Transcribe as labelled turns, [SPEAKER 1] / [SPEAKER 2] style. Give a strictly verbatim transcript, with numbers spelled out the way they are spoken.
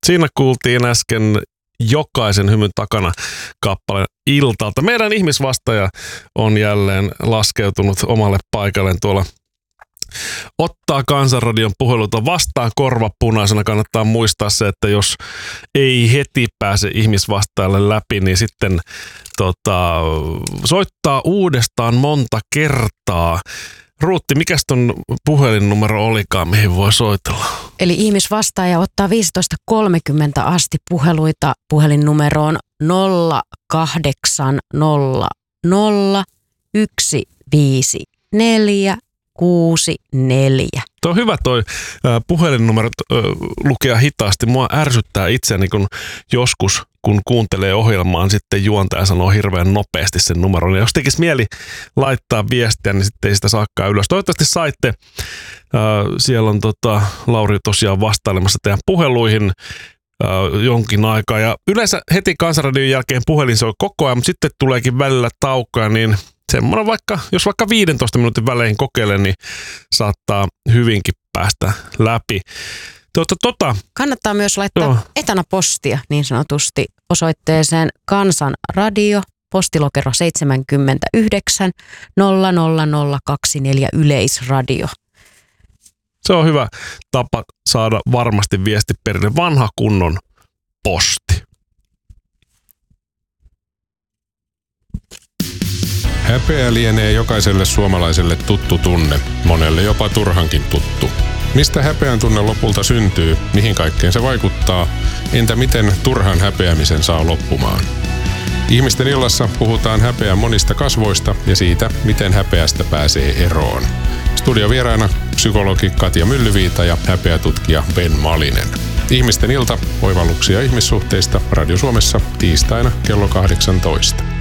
[SPEAKER 1] Siinä kuultiin äsken Jokaisen hymyn takana kappale Iltalta. Meidän ihmisvastaaja on jälleen laskeutunut omalle paikalleen tuolla. Ottaa Kansanradion puheluita vastaan korva punaisena. Kannattaa muistaa se, että jos ei heti pääse ihmisvastaajalle läpi, niin sitten tota, soittaa uudestaan monta kertaa. Ruutti, mikäs ton puhelinnumero olikaan, mihin voi soitella?
[SPEAKER 2] Eli ihmisvastaaja ottaa viisitoista kolmekymmentä asti puheluita puhelinnumeroon nolla kahdeksan nolla nolla yksi viisi neljä kuusi neljä.
[SPEAKER 1] Tuo on hyvä toi äh, puhelinnumero äh, lukea hitaasti. Mua ärsyttää itseäni, kun joskus, kun kuuntelee ohjelmaan, sitten juontaja sanoo hirveän nopeasti sen numeron. Ja jos tekisi mieli laittaa viestiä, niin sitten ei sitä saakkaan ylös. Toivottavasti saitte. Äh, siellä on tota, Lauri tosiaan vastailemassa teidän puheluihin äh, jonkin aikaa. Ja yleensä heti Kansanradion jälkeen puhelin soi koko ajan, mutta sitten tuleekin välillä taukoja, niin semmoinen vaikka, jos vaikka viidentoista minuutin välein kokeilen, niin saattaa hyvinkin päästä läpi. Tuota, tota,
[SPEAKER 2] Kannattaa myös laittaa
[SPEAKER 1] joo.
[SPEAKER 2] etänä postia niin sanotusti osoitteeseen Kansanradio, postilokero seitsemänkymmentäyhdeksän nolla nolla nolla kaksikymmentäneljä Yleisradio.
[SPEAKER 1] Se on hyvä tapa saada varmasti viesti perille. Vanha kunnon posti.
[SPEAKER 3] Häpeä lienee jokaiselle suomalaiselle tuttu tunne, monelle jopa turhankin tuttu. Mistä häpeän tunne lopulta syntyy, mihin kaikkeen se vaikuttaa, entä miten turhan häpeämisen saa loppumaan? Ihmisten illassa puhutaan häpeän monista kasvoista ja siitä, miten häpeästä pääsee eroon. Studiovieraana psykologi Katja Myllyviita ja häpeätutkija Ben Malinen. Ihmisten ilta, oivalluksia ihmissuhteista Radio Suomessa tiistaina kello kahdeksantoista.